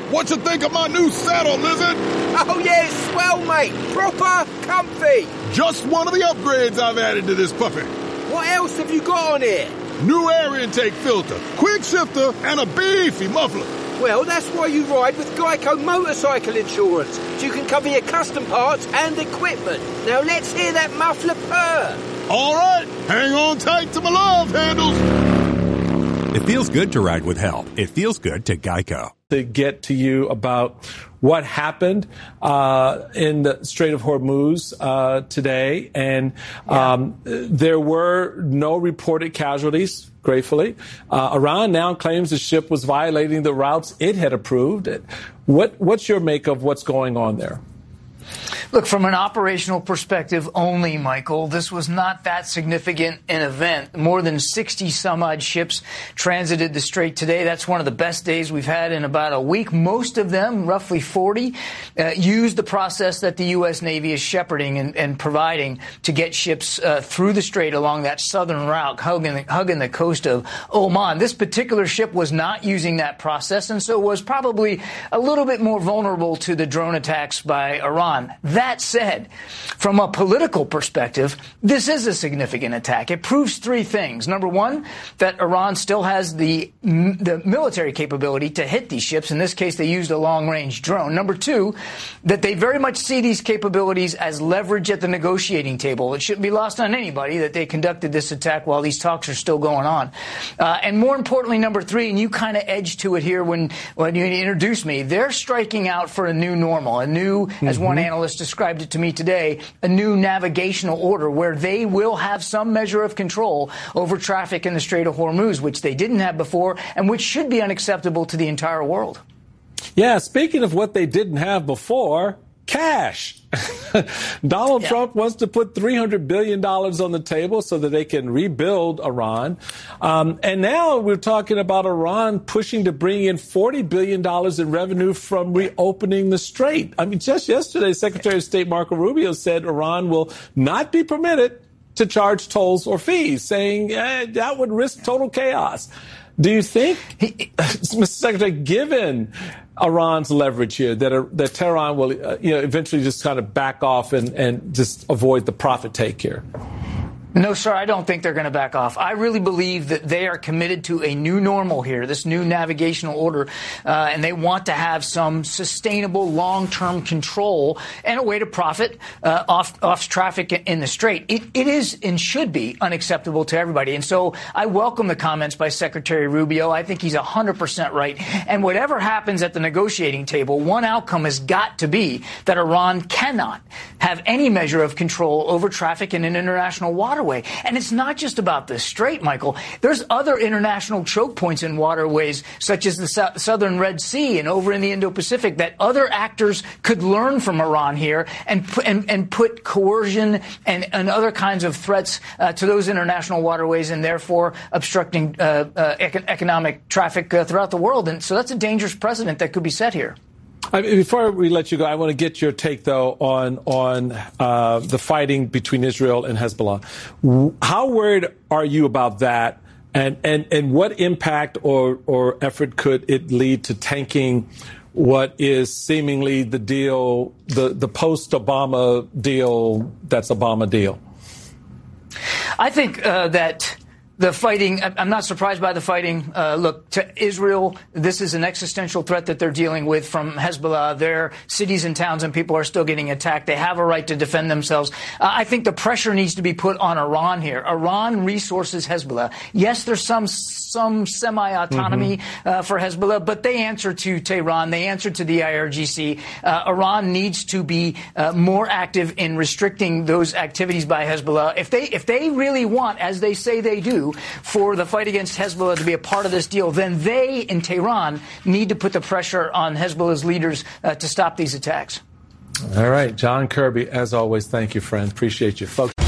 What you think of my new saddle, Lizard? Oh, yeah, it's swell, mate. Proper comfy. Just one of the upgrades I've added to this puppy. What else have you got on here? New air intake filter, quick shifter, and a beefy muffler. Well, that's why you ride with Geico Motorcycle Insurance, so you can cover your custom parts and equipment. Now let's hear that muffler purr. All right, hang on tight to my love handles. It feels good to ride with help. It feels good to Geico. To get to you about what happened in the Strait of Hormuz today. And there were no reported casualties, gratefully. Iran now claims the ship was violating the routes it had approved. What's your make of what's going on there? Look, from an operational perspective only, Michael, this was not that significant an event. More than 60 some odd ships transited the Strait today. That's one of the best days we've had in about a week. Most of them, roughly 40, used the process that the U.S. Navy is shepherding and providing to get ships through the Strait along that southern route, hugging the coast of Oman. This particular ship was not using that process and so was probably a little bit more vulnerable to the drone attacks by Iran. That said, from a political perspective, this is a significant attack. It proves three things. Number one, that Iran still has the military capability to hit these ships. In this case, they used a long-range drone. Number two, that they very much see these capabilities as leverage at the negotiating table. It shouldn't be lost on anybody that they conducted this attack while these talks are still going on. And more importantly, number three, and you kind of edged to it here when you introduced me, they're striking out for a new normal, a new, as one analyst described it to me today, a new navigational order where they will have some measure of control over traffic in the Strait of Hormuz, which they didn't have before and which should be unacceptable to the entire world. Yeah, speaking of what they didn't have before, cash. Donald Trump wants to put $300 billion on the table so that they can rebuild Iran. And now we're talking about Iran pushing to bring in $40 billion in revenue from reopening the Strait. I mean, just yesterday, Secretary of State Marco Rubio said Iran will not be permitted to charge tolls or fees, saying that would risk total chaos. Do you think, Mr. Secretary, given Iran's leverage here, that Tehran will eventually just kind of back off and just avoid the profit take here? No, sir, I don't think they're going to back off. I really believe that they are committed to a new normal here, this new navigational order, and they want to have some sustainable long-term control and a way to profit off traffic in the Strait. It is and should be unacceptable to everybody. And so I welcome the comments by Secretary Rubio. I think he's 100% right. And whatever happens at the negotiating table, one outcome has got to be that Iran cannot have any measure of control over traffic in an international waterway. And it's not just about the Strait, Michael. There's other international choke points in waterways, such as the southern Red Sea and over in the Indo-Pacific, that other actors could learn from Iran here and put coercion and other kinds of threats to those international waterways and therefore obstructing economic traffic throughout the world. And so that's a dangerous precedent that could be set here. Before we let you go, I want to get your take, though, on the fighting between Israel and Hezbollah. How worried are you about that? And what impact or effort could it lead to tanking what is seemingly the deal, the post-Obama deal that's Obama deal? I think that the fighting, I'm not surprised by the fighting. Look, to Israel, this is an existential threat that they're dealing with from Hezbollah. Their cities and towns and people are still getting attacked. They have a right to defend themselves. I think the pressure needs to be put on Iran here. Iran resources Hezbollah. Yes, there's some semi-autonomy for Hezbollah, but they answer to Tehran. They answer to the IRGC. Iran needs to be more active in restricting those activities by Hezbollah. If they really want, as they say they do, for the fight against Hezbollah to be a part of this deal, then they in Tehran need to put the pressure on Hezbollah's leaders to stop these attacks. All right. John Kirby, as always, thank you, friend. Appreciate you, folks.